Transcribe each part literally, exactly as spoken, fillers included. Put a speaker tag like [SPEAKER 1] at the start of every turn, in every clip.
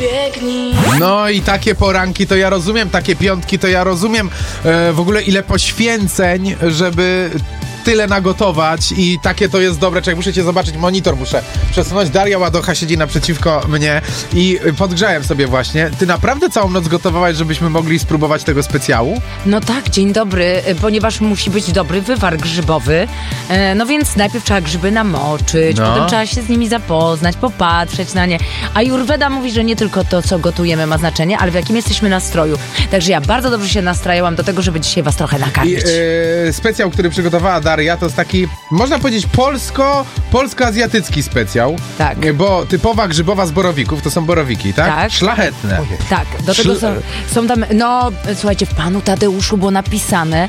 [SPEAKER 1] biegnij.
[SPEAKER 2] No i takie poranki to ja rozumiem, takie piątki to ja rozumiem. E, w ogóle ile poświęceń, żeby tyle nagotować i takie to jest dobre. Czekaj, muszę cię zobaczyć, monitor muszę przesunąć. Daria Ładocha siedzi naprzeciwko mnie i podgrzałem sobie właśnie. Ty naprawdę całą noc gotowałaś, żebyśmy mogli spróbować tego specjału?
[SPEAKER 3] No tak, dzień dobry, ponieważ musi być dobry wywar grzybowy. E, no więc najpierw trzeba grzyby namoczyć,
[SPEAKER 2] No.
[SPEAKER 3] potem trzeba się z nimi zapoznać, popatrzeć na nie. A Ayurveda mówi, że nie tylko to, co gotujemy ma znaczenie, ale w jakim jesteśmy nastroju. Także ja bardzo dobrze się nastrajałam do tego, żeby dzisiaj was trochę
[SPEAKER 2] I
[SPEAKER 3] nakarmić.
[SPEAKER 2] e, specjał, który przygotowała Daria, to jest taki, można powiedzieć, polsko, polsko-azjatycki specjał.
[SPEAKER 3] Tak.
[SPEAKER 2] Bo typowa grzybowa z borowików, to są borowiki, tak?
[SPEAKER 3] Tak.
[SPEAKER 2] Szlachetne.
[SPEAKER 3] Tak, do tego
[SPEAKER 2] Szl-
[SPEAKER 3] są, są tam, no słuchajcie, w Panu Tadeuszu było napisane,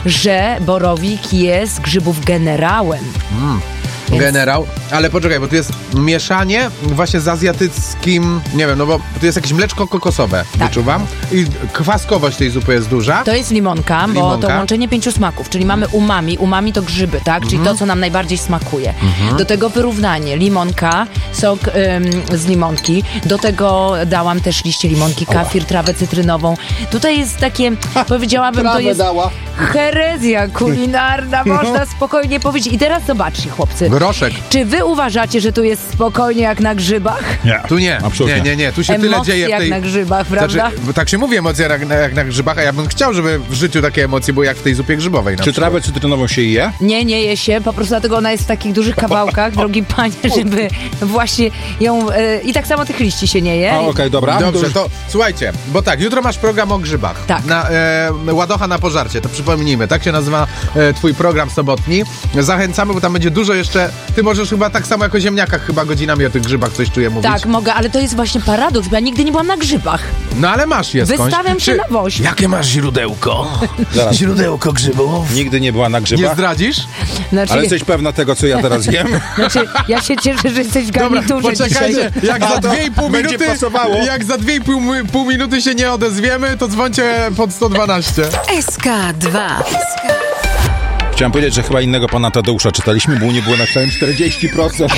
[SPEAKER 3] że borowik jest grzybów generałem.
[SPEAKER 2] Mm.
[SPEAKER 3] Więc-
[SPEAKER 2] Generał, ale poczekaj, bo tu jest mieszanie właśnie z azjatyckim, nie wiem, no bo tu jest jakieś mleczko kokosowe,
[SPEAKER 3] Tak.
[SPEAKER 2] wyczuwam. I kwaskowość tej zupy jest duża.
[SPEAKER 3] To jest limonka, bo
[SPEAKER 2] Limonka.
[SPEAKER 3] to łączenie pięciu smaków, czyli mamy umami, umami to grzyby, tak? Czyli
[SPEAKER 2] Mhm.
[SPEAKER 3] to, co nam najbardziej smakuje. Do tego wyrównanie, limonka, sok ym, z limonki, do tego dałam też liście limonki, kafir, trawę cytrynową. Tutaj jest takie, powiedziałabym, to
[SPEAKER 4] Trawę
[SPEAKER 3] jest
[SPEAKER 4] dała.
[SPEAKER 3] herezja kulinarna, można spokojnie powiedzieć. I teraz zobaczcie, chłopcy,
[SPEAKER 2] Groszek.
[SPEAKER 3] czy wy uważacie, że tu jest spokojnie jak na grzybach?
[SPEAKER 4] Nie.
[SPEAKER 2] Tu nie,
[SPEAKER 4] Absolutnie.
[SPEAKER 2] nie, nie, nie, tu się tyle
[SPEAKER 3] Emocje
[SPEAKER 2] dzieje w
[SPEAKER 3] jak
[SPEAKER 2] tej...
[SPEAKER 3] na grzybach, prawda?
[SPEAKER 2] Znaczy, bo tak się mówi, emocje jak, jak na grzybach, a ja bym chciał, żeby w życiu takie emocje były jak w tej zupie grzybowej na
[SPEAKER 4] Czy
[SPEAKER 2] przykład.
[SPEAKER 4] trawę cytrynową się je?
[SPEAKER 3] Nie, nie je się, po prostu dlatego ona jest w takich dużych kawałkach, drogi panie, żeby właśnie ją... E, I tak samo tych liści się nie je.
[SPEAKER 4] A, okej, dobra.
[SPEAKER 2] Dobrze,
[SPEAKER 4] już-
[SPEAKER 2] to słuchajcie, bo tak, jutro masz program o grzybach.
[SPEAKER 3] Tak.
[SPEAKER 2] Na, e, Ładocha na pożarcie, to przypomnijmy, tak się nazywa e, twój program sobotni. Zachęcamy, bo tam będzie dużo jeszcze, ty możesz chyba tak samo jako o ziemniakach chyba godzinami o tych grzybach coś czuję mówić.
[SPEAKER 3] Tak, mogę, ale to jest właśnie paradoks, bo ja nigdy nie byłam na grzybach.
[SPEAKER 2] No ale masz je skądś.
[SPEAKER 3] Wystawiam się
[SPEAKER 2] Czy-
[SPEAKER 3] na woź.
[SPEAKER 2] Jakie masz źródełko?
[SPEAKER 4] Zaraz.
[SPEAKER 2] Źródełko grzybów.
[SPEAKER 4] Nigdy nie była na
[SPEAKER 2] Nie
[SPEAKER 4] grzybach?
[SPEAKER 2] zdradzisz?
[SPEAKER 3] Znaczy,
[SPEAKER 4] Ale jesteś pewna tego, co ja teraz jem?
[SPEAKER 3] znaczy, ja się cieszę, że jesteś w garniturze
[SPEAKER 2] poczekajcie,
[SPEAKER 3] dzisiaj.
[SPEAKER 2] jak za dwie i pół
[SPEAKER 4] Będzie
[SPEAKER 2] minuty,
[SPEAKER 4] pasowało.
[SPEAKER 2] jak za dwie i pół, pół minuty się nie odezwiemy, to dzwońcie pod sto dwanaście.
[SPEAKER 1] S K dwa.
[SPEAKER 4] Chciałem powiedzieć, że chyba innego pana Tadeusza czytaliśmy, bo u nie było napisane czterdzieści procent.